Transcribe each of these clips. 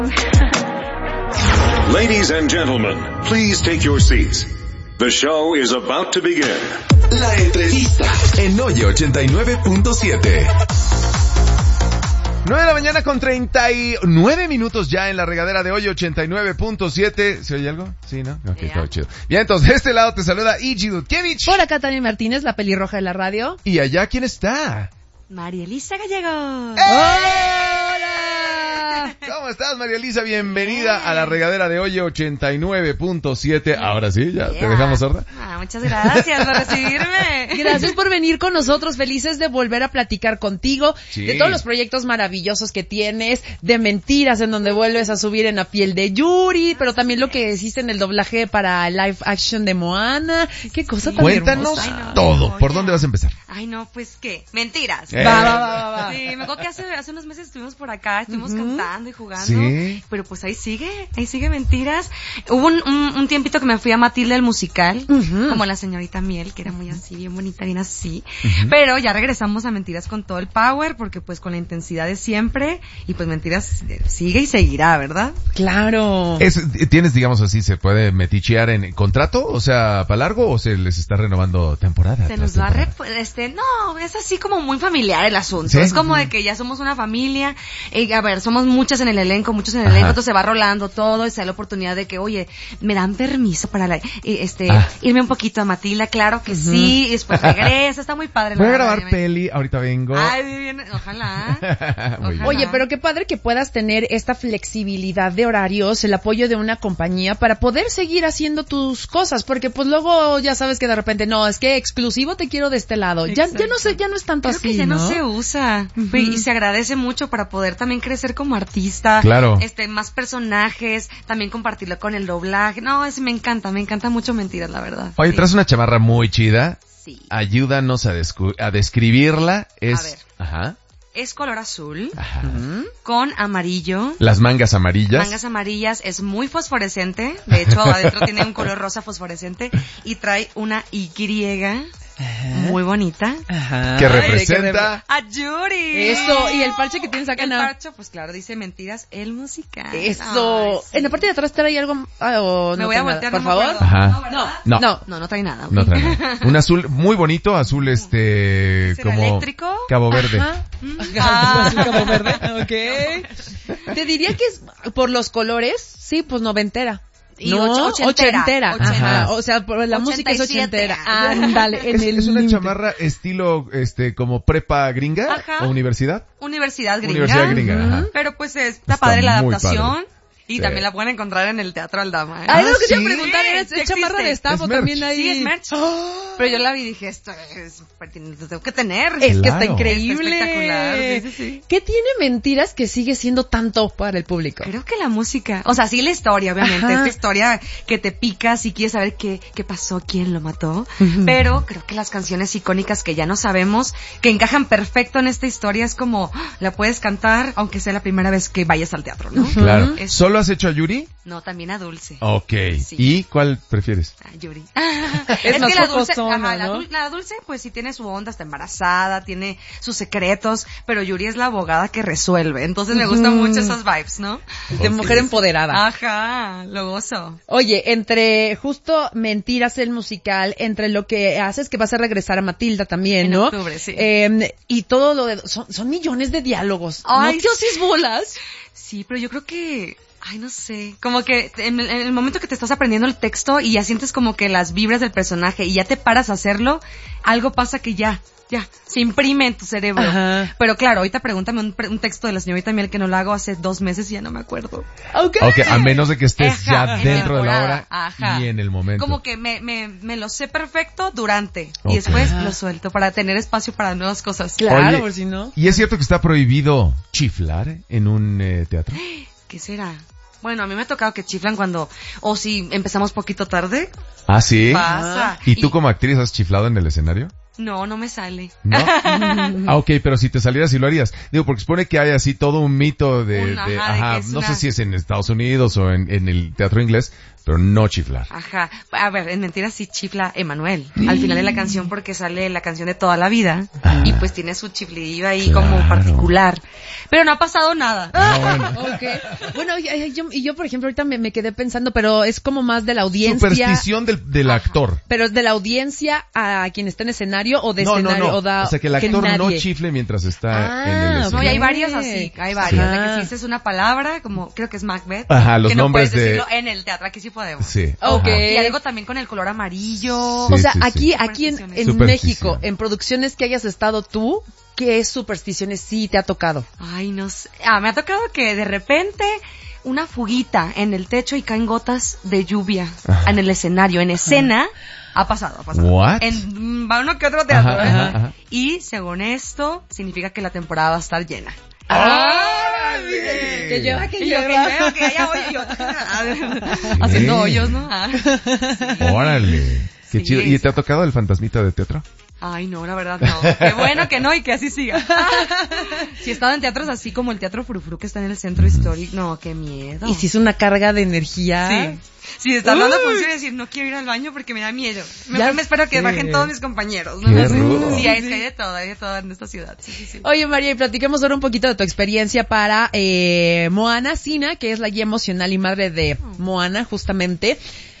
Ladies and gentlemen, please take your seats. The show is about to begin. La entrevista en Oye 89.7. 9 de la mañana con 39 minutos ya en la regadera de Oye 89.7. ¿Se oye algo? Sí, ¿no? Ok, todo chido. Bien, entonces de este lado te saluda Iji Dudkiewicz. Por acá Tania Martínez, la pelirroja de la radio. Y allá, ¿quién está? María Elisa Gallegos. ¡Hola! ¿Cómo estás, María Elisa? Bienvenida a la regadera de Oye 89.7. Ahora sí, ya te dejamos sorda. Muchas gracias por recibirme. Gracias por venir con nosotros, felices de volver a platicar contigo, Sí. de todos los proyectos maravillosos que tienes, de Mentiras, en donde vuelves a subir en la piel de Yuri, pero también lo que hiciste en el doblaje para live action de Moana. Qué cosa tan Cuéntanos hermosa. todo. ¿Por dónde vas a empezar? Ay, no, pues, ¿qué? Mentiras. Va. Sí, me acuerdo que hace unos meses estuvimos por acá, estuvimos cantando y jugando. Sí. Pero pues ahí sigue Mentiras. Hubo un tiempito que me fui a Matilda el musical, como la señorita Miel, que era muy así, bien bonita, bien así. Pero ya regresamos a Mentiras con todo el power, porque pues con la intensidad de siempre, y pues Mentiras sigue y seguirá, ¿verdad? Claro. ¿Tienes, digamos así, se puede metichear en contrato? O sea, ¿para largo o se les está renovando temporada? Se tras nos va a temporada? no, es así como muy familiar el asunto. ¿Sí? Es como de que ya somos una familia, a ver, somos muchos en el elenco, Ajá. entonces se va rolando todo, y se da la oportunidad de que, oye, me dan permiso para irme un poquito a Matilda, claro que sí, y después regresa, está muy padre. Voy a la grabar verdad, peli, ahorita vengo. Ay, bien, ojalá. Muy bien. Oye, pero qué padre que puedas tener esta flexibilidad de horarios, el apoyo de una compañía para poder seguir haciendo tus cosas, porque pues luego ya sabes que de repente, no, es que exclusivo te quiero de este lado. Ya no sé, ya no es tanto Creo así, que ya no ¿no? se usa, y se agradece mucho para poder también crecer como artista. Claro. Más personajes, también compartirlo con el doblaje. No, me encanta mucho Mentiras, la verdad. Oye, Sí. traes una chamarra muy chida. Sí. Ayúdanos a describirla. Es, A ver. ajá, Es color azul, ajá. con amarillo. Las mangas amarillas. Mangas amarillas, es muy fosforescente. De hecho, adentro tiene un color rosa fosforescente. Y trae una Y muy bonita. Ajá. Que Ay, representa. ¡A Yuri! Eso, y el parche que tienes acá, El ¿no? parche, pues claro, dice Mentiras, el musical. Eso. Ay, sí. En la parte de atrás trae algo, o Me no voy a trae nada? voltear, por no me favor. acuerdo. Ajá. No, ¿verdad? No. No trae nada. No trae nada. Un azul muy bonito, azul ¿Será como eléctrico? Cabo Verde. Ajá. Ah. Cabo Verde. Ok. Te diría que es, por los colores, sí, pues noventera. Y No, ochentera. Ajá. Ajá. O sea, por la música es 87. ochentera. Ándale, Es una límite. chamarra estilo, como prepa gringa Ajá. o universidad. Universidad gringa. Universidad gringa, ajá. Pero pues está Está padre la muy adaptación. padre. Y Sí. también la pueden encontrar en el Teatro Aldama. Ay, lo que te iba ¿sí? a preguntar, ¿es Sí chamarra existe. de staff Es o merch. también hay? Sí, es merch. Pero yo la vi y dije, esto es pertinente, lo tengo que tener. Es que Claro. está increíble. Está espectacular, sí. ¿Qué tiene Mentiras que sigue siendo tanto para el público? Creo que la música, o sea, sí la historia, obviamente, Ajá. esta historia que te pica si quieres saber qué pasó, quién lo mató, pero creo que las canciones icónicas que ya no sabemos, que encajan perfecto en esta historia, es como, la puedes cantar aunque sea la primera vez que vayas al teatro, ¿no? Claro. Es- ¿Solo has hecho a Yuri? No, también a Dulce. Ok. Sí. ¿Y cuál prefieres? Ah, Yuri. Es más que la Dulce, jocosona, ajá, ¿no? la Dulce pues sí tiene su onda, está embarazada, tiene sus secretos, pero Yuri es la abogada que resuelve, entonces me gustan mucho esas vibes, ¿no? De mujer empoderada. Ajá, lo gozo. Oye, entre justo Mentiras el musical, entre lo que haces que vas a regresar a Matilda también, En ¿no? octubre, sí. Y todo lo de... Son millones de diálogos. Ay, ¿No te haces bolas? Sí, pero yo creo que, ay, no sé, como que en el momento que te estás aprendiendo el texto y ya sientes como que las vibras del personaje y ya te paras a hacerlo, algo pasa que ya, se imprime en tu cerebro. Ajá. Pero claro, ahorita pregúntame un texto de la señorita Miel que no lo hago hace 2 meses y ya no me acuerdo. Ok. Ok, a menos de que estés Ajá, ya en dentro de la temporada, hora ajá. y en el momento. Como que me lo sé perfecto durante Ok. y después lo suelto para tener espacio para nuevas cosas. Claro, Oye, por si no. ¿Y es cierto que está prohibido chiflar en un teatro? ¿Qué será? Bueno, a mí me ha tocado que chiflan o si empezamos poquito tarde, Ah, ¿sí? pasa. ¿Y tú como actriz has chiflado en el escenario? No, no me sale. ¿No? Ok, pero si te salieras sí lo harías. Digo, porque supone que hay así todo un mito de no sé si es en Estados Unidos o en el teatro inglés, pero no chiflar. Ajá. A ver, en mentiras sí chifla Emanuel. Al final de la canción porque sale la canción de toda la vida y pues tiene su chiflidillo ahí como particular. Pero no ha pasado nada. Bueno. Okay. Bueno, yo por ejemplo ahorita me quedé pensando, pero es como más de la audiencia. Superstición del actor. Pero de la audiencia a quien está en escenario o de escenario no. o sea que el actor no chifle mientras está en el escenario. No, y hay varios así, hay varios. De que si dices una palabra, como creo que es Macbeth. Ajá, los que no nombres puedes decirlo en el teatro, aquí sí podemos. Sí. Okay. Y algo también con el color amarillo. Sí, o sea, sí, aquí en Superstición. México, en producciones que hayas estado tú, ¿qué supersticiones sí te ha tocado? Ay, no sé. Me ha tocado que de repente una fuguita en el techo y caen gotas de lluvia en el escenario, en escena. Ha pasado. What? En uno que otro teatro, ajá. Y según esto, significa que la temporada va a estar llena. ¡Órale! Que lleva. Que ya voy yo. Haciendo hoyos, ¿no? Órale. Qué Sí, chido. ¿Y te ha tocado el fantasmita de teatro? Ay, no, la verdad no. Qué bueno que no y que así siga. Si he estado en teatros así como el Teatro Frufru que está en el centro histórico, no, qué miedo. Y si es una carga de energía. Sí. Si está hablando de función y decir, no quiero ir al baño porque me da miedo. Mejor me espero que bajen todos mis compañeros. ¿No? Qué rudo. Sí, es que hay de todo en esta ciudad. Sí. Oye, María, y platiquemos ahora un poquito de tu experiencia para Moana Sina, que es la guía emocional y madre de Moana, justamente.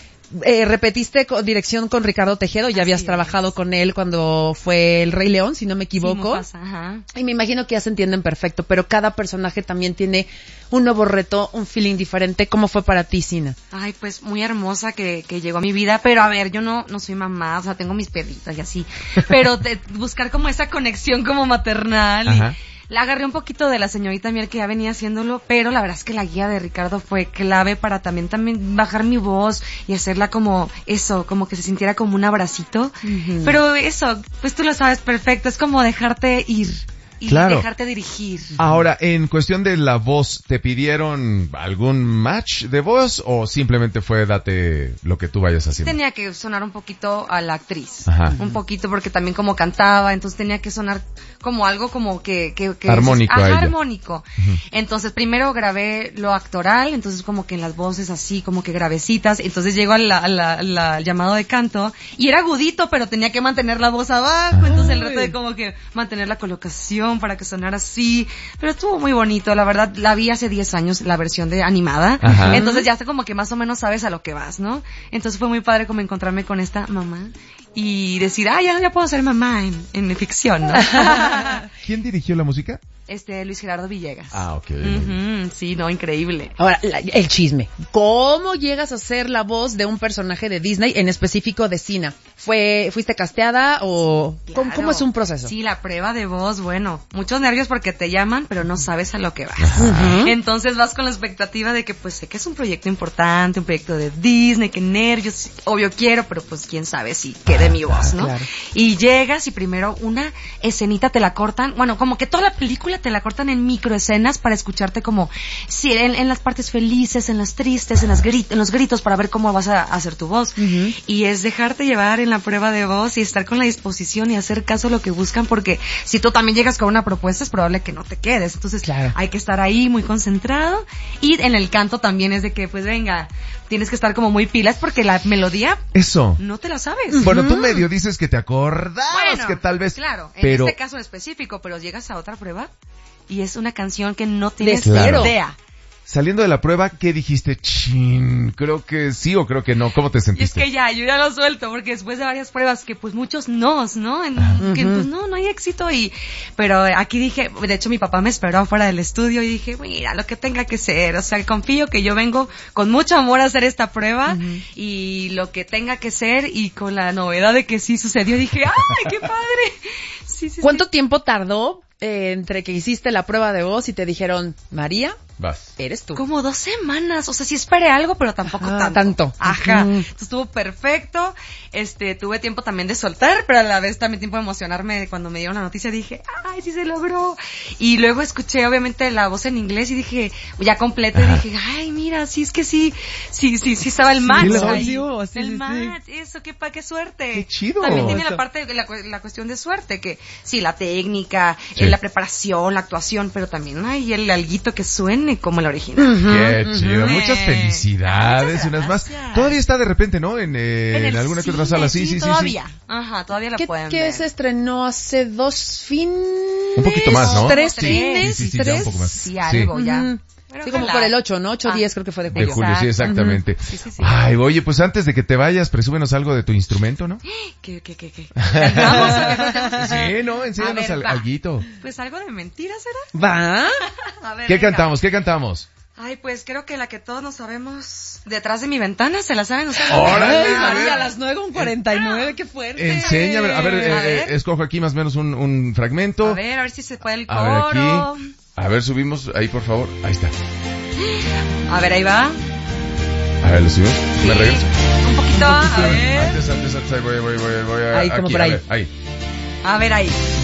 Repetiste dirección con Ricardo Tejedo, ya habías trabajado con él cuando fue El Rey León, si no me equivoco. Sí, ajá. Y me imagino que ya se entienden perfecto, pero cada personaje también tiene un nuevo reto, un feeling diferente. ¿Cómo fue para ti, Sina? Ay, pues muy hermosa que llegó a mi vida, pero a ver, yo no soy mamá, o sea, tengo mis perritas y así, pero buscar como esa conexión como maternal. Ajá. La agarré un poquito de la señorita Miel que ya venía haciéndolo, pero la verdad es que la guía de Ricardo fue clave para también bajar mi voz y hacerla como eso, como que se sintiera como un abracito. Uh-huh. Pero eso, pues tú lo sabes perfecto, es como dejarte ir. Y dejarte dirigir. Ahora, en cuestión de la voz, ¿te pidieron algún match de voz o simplemente fue date lo que tú vayas haciendo? Tenía que sonar un poquito a la actriz. Ajá. Un poquito porque también como cantaba, entonces tenía que sonar como algo como que armónico. Armónico. Uh-huh. Entonces primero grabé lo actoral, entonces como que en las voces así, como que gravecitas, entonces llego al llamado de canto y era agudito, pero tenía que mantener la voz abajo, entonces el reto de como que mantener la colocación para que sonara así, pero estuvo muy bonito, la verdad, la vi hace 10 años, la versión de animada, ajá. Entonces ya como que más o menos sabes a lo que vas, ¿no? Entonces fue muy padre como encontrarme con esta mamá y decir, ya puedo ser mamá en ficción, ¿no? ¿Quién dirigió la música? Luis Gerardo Villegas. Ah, ok. Uh-huh, sí, no, increíble. Ahora, el chisme. ¿Cómo llegas a ser la voz de un personaje de Disney, en específico de Sina? ¿Fuiste casteada o claro. ¿cómo es un proceso? Sí, la prueba de voz, bueno, muchos nervios porque te llaman, pero no sabes a lo que vas. Uh-huh. Entonces vas con la expectativa de que pues sé que es un proyecto importante, un proyecto de Disney, que nervios, obvio quiero, pero pues quién sabe si quede mi voz, ¿no? Claro. Y llegas y primero una escenita te la cortan, bueno, como que toda la película te la cortan en microescenas para escucharte como sí, en las partes felices, en las tristes, en los gritos para ver cómo vas a hacer tu voz. Uh-huh. Y es dejarte llevar en la prueba de voz y estar con la disposición y hacer caso a lo que buscan, porque si tú también llegas con una propuesta es probable que no te quedes. Entonces claro. Hay que estar ahí muy concentrado. Y en el canto también es de que pues venga, tienes que estar como muy pilas porque la melodía eso no te la sabes. Bueno, tú medio dices que te acordabas que tal vez claro, en pero... este caso en específico, pero llegas a otra prueba y es una canción que no tienes idea. Saliendo de la prueba, ¿qué dijiste? Chin, creo que sí o creo que no. ¿Cómo te sentiste? Y es que yo ya lo suelto, porque después de varias pruebas, que pues muchos nos, ¿no? Que pues no hay éxito pero aquí dije, de hecho mi papá me esperó afuera del estudio y dije, mira, lo que tenga que ser, o sea, confío que yo vengo con mucho amor a hacer esta prueba y lo que tenga que ser y con la novedad de que sí sucedió, dije, ¡ay, qué padre! Sí, ¿Cuánto tiempo tardó entre que hiciste la prueba de voz y te dijeron, María, Vas. Eres tú. Como 2 semanas, o sea, sí esperé algo, pero tampoco tanto. Ajá. Entonces estuvo perfecto. Tuve tiempo también de soltar, pero a la vez también tiempo de emocionarme cuando me dieron la noticia. Dije, ay, sí se logró. Y luego escuché obviamente la voz en inglés y dije, ya completo, y dije, ay, mira, sí es que sí estaba el match. El match, eso, qué suerte. Qué chido. También tiene la parte de la cuestión de suerte, que sí, la técnica, la preparación, la actuación, pero también hay el alguito que suene como el original. Qué chido. Muchas felicidades. Unas más. Todavía está de repente, ¿no? En alguna que otra sala. Sí. Todavía. Ajá, todavía la pueden ver. ¿Qué se estrenó hace 2 fines? Un poquito más, ¿no? 3 fines. Sí, ya un poco más. Sí, algo ya. Sí, como por el 8, ¿no? 8-10 creo que fue de julio. De julio, sí, exactamente. Sí. Ay, oye, pues antes de que te vayas, presúmenos algo de tu instrumento, ¿no? ¿Qué? ¿Cantamos? Sí, no, enséñanos alguito. Pues algo de mentira, ¿será? ¿Va? A ver, ¿Qué venga. cantamos? Ay, pues creo que la que todos nos sabemos, Detrás de mi ventana, ¿se la saben ustedes? ¡Órale! Ay, a las 9:49, qué fuerte. Enséñame, a ver, escojo aquí más o menos un fragmento. A ver si se puede el coro. A ver, aquí. A ver, subimos ahí, por favor. Ahí está. A ver, ahí va. A ver, ¿lo subimos? Sí. ¿Me regreso? Un poquito, a ver. Antes, ahí voy Ahí, aquí, como por ahí. Ahí. A ver, ahí.